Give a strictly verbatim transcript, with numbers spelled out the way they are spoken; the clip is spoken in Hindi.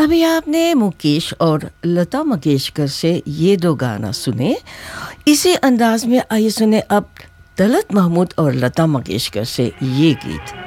अभी आपने मुकेश और लता मंगेशकर से ये दो गाना सुने। इसी अंदाज में आइए सुने अब तलत महमूद और लता मंगेशकर से ये गीत।